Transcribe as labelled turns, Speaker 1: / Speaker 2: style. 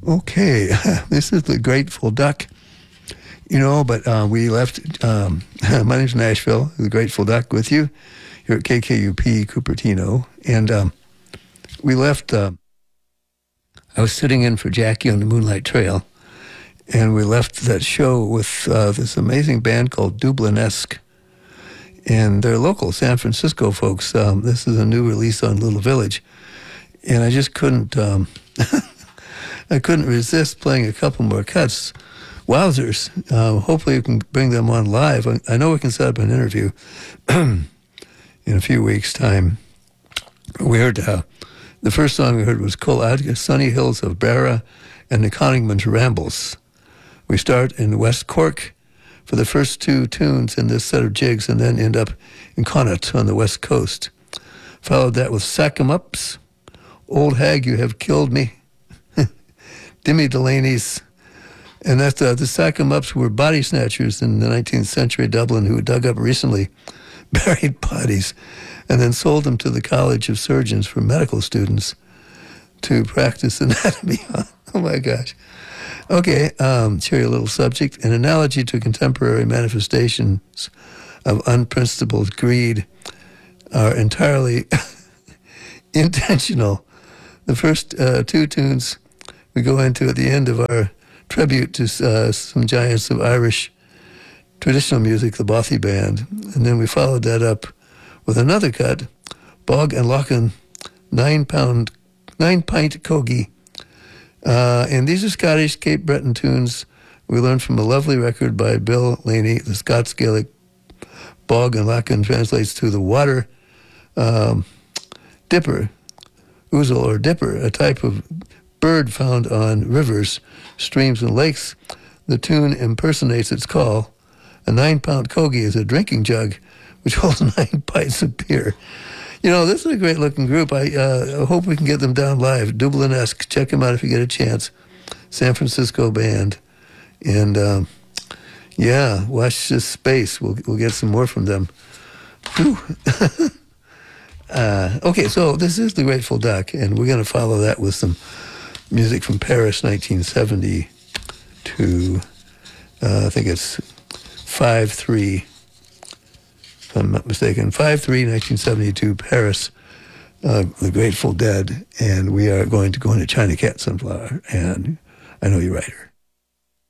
Speaker 1: Okay, this is the Grateful Duck. But we left. My name's Nashville, the Grateful Duck, with you here at KKUP Cupertino, and we left. I was sitting in for Jackie on the Moonlight Trail, and we left that show with this amazing band called Dublinesque, and they're local San Francisco folks. This is a new release on Little Village, and I just couldn't. I couldn't resist playing a couple more cuts. Wowzers. Hopefully we can bring them on live. I know we can set up an interview in a few weeks' time. We heard, the first song we heard was Cole Sunny Hills of Barra and the Coningman's Rambles. We start in West Cork for the first two tunes in this set of jigs and then end up in Connaught on the West Coast. Followed that with Sack 'em Ups, Old Hag, You Have Killed Me, Dimmy Delaney's, and that's the Sack 'em Ups were body snatchers in the 19th century Dublin who dug up recently buried bodies and then sold them to the College of Surgeons for medical students to practice anatomy on. Oh my gosh. Okay, share you a little subject. An analogy to contemporary manifestations of unprincipled greed are entirely intentional. The first two tunes we go into at the end of our tribute to some giants of Irish traditional music, the Bothy Band. And then we followed that up with another cut, Bog and Lochan, 9-pint Cogie. And these are Scottish Cape Breton tunes we learned from a lovely record by Bill Laney. The Scots Gaelic Bog and Lochan translates to the water dipper, ouzel or dipper, a type of bird found on rivers, streams, and lakes. The tune impersonates its call. A 9-pound Cogie is a drinking jug which holds 9 pints of beer. This is a great-looking group. I hope we can get them down live. Dublinesque. Check them out if you get a chance. San Francisco band. And, watch this space. We'll get some more from them. Whew. Okay, so this is the Grateful Duck, and we're going to follow that with some music from Paris, 1972. I think it's 5-3, if I'm not mistaken. 5-3, 1972, Paris, the Grateful Dead. And we are going to go into China Cat Sunflower, and I Know You Writer.